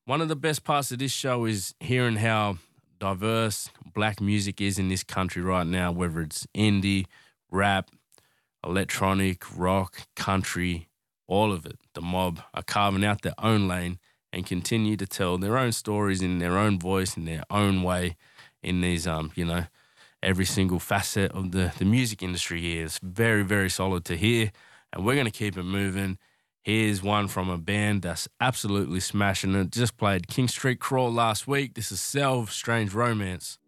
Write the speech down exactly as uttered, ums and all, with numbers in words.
One of the best parts of this show is hearing how diverse black music is in this country right now, whether it's indie, rap, electronic, rock, country, all of it. The mob are carving out their own lane and continue to tell their own stories in their own voice, in their own way, in these, um, you know, every single facet of the, the music industry here. It's very, very solid to hear, and we're going to keep it moving. Here's one from a band that's absolutely smashing it. Just played King Street Crawl last week. This is Self, Strange Romance.